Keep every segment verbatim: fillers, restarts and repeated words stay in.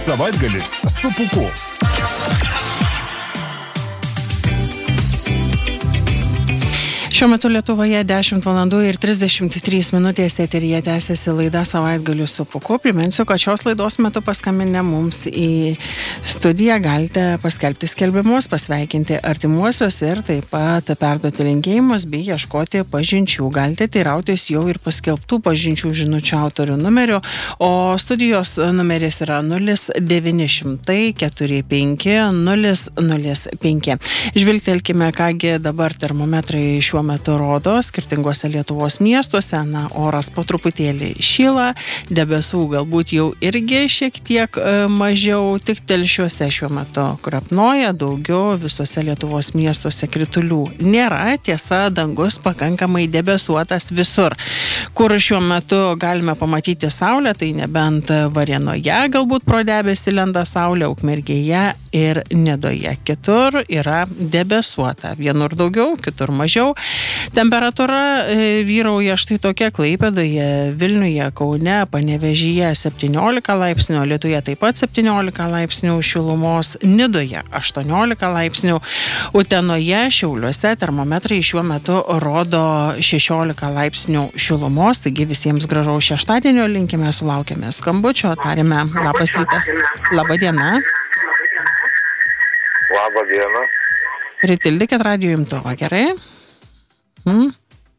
Savaitgalis su Pūku. Šiuo metu Lietuvoje dešimt valandų ir trisdešimt trys minutės eteryje tęsiasi laida Savaitgaliu su Pūku. Priminsiu, kad šios laidos metu paskambinę mums į studiją galite paskelbti skelbimus, pasveikinti artimuosius ir taip pat perduoti linkėjimus bei ieškoti pažinčių. Galite teirautis jau ir paskelbtų pažinčių žinučių autorių numerių, o studijos numeris yra nulis devyni šimtai keturi penki nulis nulis penki. Žvilgtelkime, kągi dabar termometrai šiuo metu rodo skirtingose Lietuvos miestuose. Na, oras po truputėlį šyla, debesų galbūt jau irgi šiek tiek e, mažiau, tik telšiuose šiuo metu krapnoja, daugiau visose Lietuvos miestuose kritulių nėra. Tiesa, dangus pakankamai debesuotas visur. Kur šiuo metu galime pamatyti saulę, tai nebent Varėnoje galbūt pro debesį lenda saulė, Ukmergėje ir Nidoje. Kitur yra debesuota. Vienur daugiau, kitur mažiau. Temperatūra e, vyrauja štai tokia: Klaipėdoje, Vilniuje, Kaune, Panevėžyje septyniolika laipsnių, Alytuje taip pat septyniolika laipsnių šilumos, Nidoje aštuoniolika laipsnių, Utenoje, Šiauliuose termometrai šiuo metu rodo šešiolika laipsnių šilumos. Taigi visiems gražaus šeštadienio linkime, sulaukėme skambučio, tarėme labas rytas. Labą dieną. Labą dieną. Pritildykit radijo imtuvą, gerai? Hmm?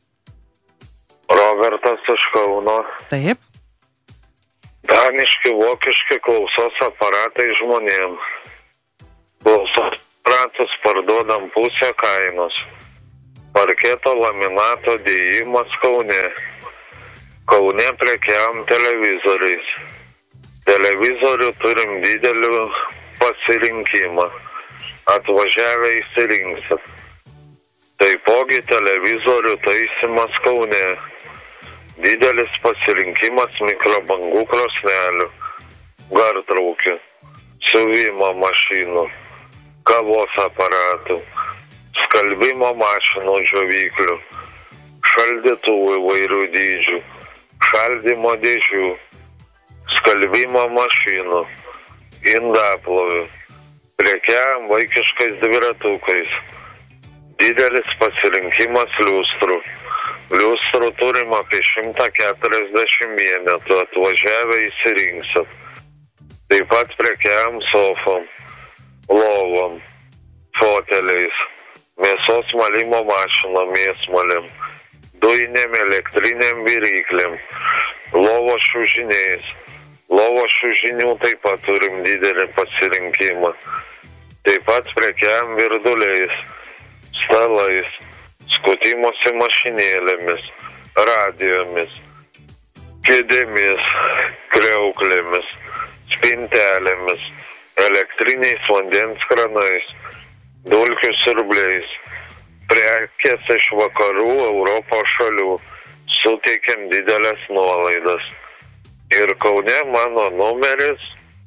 Robertas iš Kauno. Taip. Daniški, vokiški klausos aparatai žmonėm. Klausos aparatus parduodam pusę kainos. Parketo laminato dėjimas Kaune. Kaune prekiaujam televizoriais. Televizorių turim didelių pasirinkimą. Atvažiavę įsirinksit. Taipogi televizorių taisymas Kaune. Didelis pasirinkimas mikrobangų krosnelių, gartraukių, siuvimo mašinų, kavos aparatų, skalbimo mašinų džiovyklių, šaldytuvų įvairių dydžių, šaldymo dėžių, skalbimo mašinų, indaplovių, prekiaujam vaikiškais dviratukais. Didelis pasirinkimas liustrų. Liustrų turim apie šimtą keturiasdešimt vienetų, atvažiavę įsirinksit. Taip pat prekiaujam sofom, lovom, foteliais, mėsos malimo mašinom, mėsmalėm, dujinėm elektrinėm viryklėm, lovos šužiniais. Lovos šužinių taip pat turim didelį pasirinkimą. Taip pat prekiaujam virduliais, stalais, skutimosi mašinėlėmis, radijomis, kėdėmis, kriauklėmis, spintelėmis, elektriniais vandens kranais, dulkių siurbliais. Prekės iš vakarų Europos šalių, suteikiam didelės nuolaidas. Ir Kaune mano numeris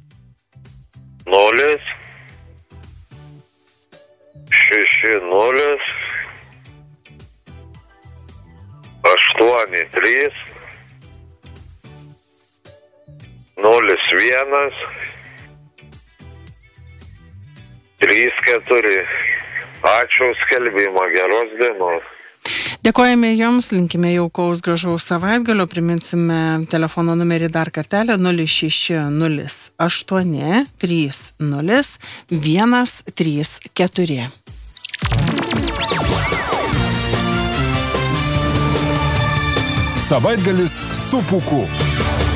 nulis šeši nulis aštuoni trys nulis vienas trys keturi. Ačiū skelbimą, geros dienos. Dėkojame Jums, linkime jaukaus gražaus savaitgalio, priminsime telefono numerį dar kartelę nulis šeši nulis aštuoni trys nulis vienas trys keturi. Savaitgalis su Pūku.